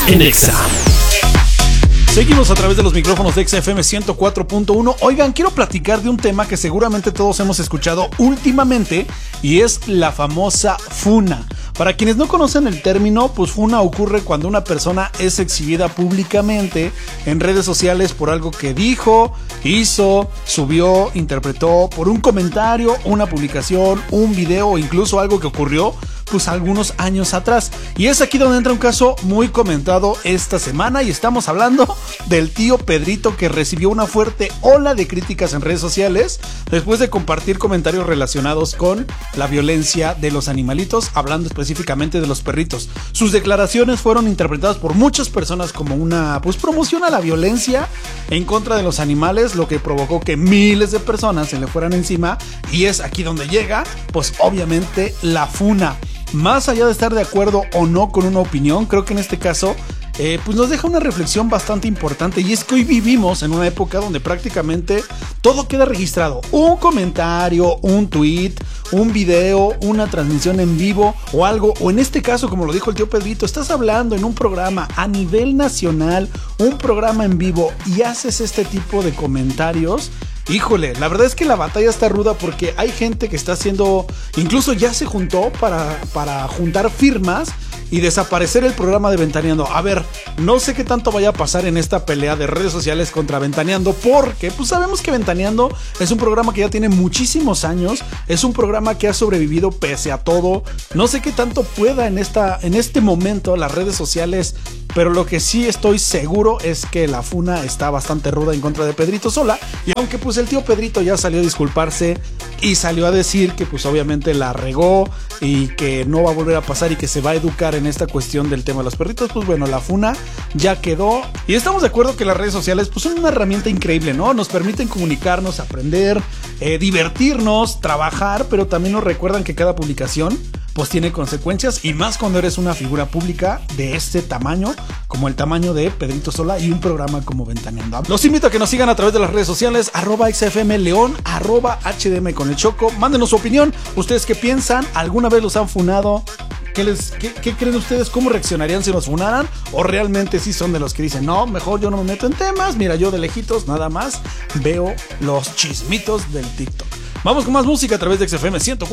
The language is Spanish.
en Exa. Seguimos a través de los micrófonos de Exa FM 104.1. Oigan, quiero platicar de un tema que seguramente todos hemos escuchado últimamente y es la famosa funa. Para quienes no conocen el término, pues funa ocurre cuando una persona es exhibida públicamente en redes sociales por algo que dijo, hizo, subió, interpretó, por un comentario, una publicación, un video o incluso algo que ocurrió pues algunos años atrás. Y es aquí donde entra un caso muy comentado esta semana y estamos hablando del tío Pedrito, que recibió una fuerte ola de críticas en redes sociales después de compartir comentarios relacionados con la violencia de los animalitos, hablando específicamente de los perritos. Sus declaraciones fueron interpretadas por muchas personas como una promoción a la violencia en contra de los animales, lo que provocó que miles de personas se le fueran encima, y es aquí donde llega pues obviamente la funa. Más allá de estar de acuerdo o no con una opinión, creo que en este caso pues nos deja una reflexión bastante importante, y es que hoy vivimos en una época donde prácticamente todo queda registrado. Un comentario, un tweet, un video, una transmisión en vivo o algo, o en este caso, como lo dijo el tío Pedrito, estás hablando en un programa a nivel nacional, un programa en vivo, y haces este tipo de comentarios. Híjole, la verdad es que la batalla está ruda, porque hay gente que está haciendo, incluso ya se juntó para juntar firmas y desaparecer el programa de Ventaneando. A ver, no sé qué tanto vaya a pasar en esta pelea de redes sociales contra Ventaneando, porque pues sabemos que Ventaneando es un programa que ya tiene muchísimos años, es un programa que ha sobrevivido pese a todo. No sé qué tanto pueda en este momento las redes sociales, pero lo que sí estoy seguro es que la funa está bastante ruda en contra de Pedrito Sola. Y aunque pues el tío Pedrito ya salió a disculparse y salió a decir que pues obviamente la regó y que no va a volver a pasar y que se va a educar en esta cuestión del tema de los perritos, pues bueno, la funa ya quedó. Y estamos de acuerdo que las redes sociales pues son una herramienta increíble, ¿no? Nos permiten comunicarnos, aprender, divertirnos, trabajar, pero también nos recuerdan que cada publicación pues tiene consecuencias, y más cuando eres una figura pública de este tamaño, como el tamaño de Pedrito Sola y un programa como Ventaneando. Los invito a que nos sigan a través de las redes sociales, @XFMLeón, @HDM con el Choco. Mándenos su opinión. ¿Ustedes qué piensan? ¿Alguna vez los han funado? ¿Qué creen ustedes? ¿Cómo reaccionarían si nos funaran? ¿O realmente sí son de los que dicen, no, mejor yo no me meto en temas, mira, yo de lejitos nada más veo los chismitos del TikTok? Vamos con más música a través de XFM 104.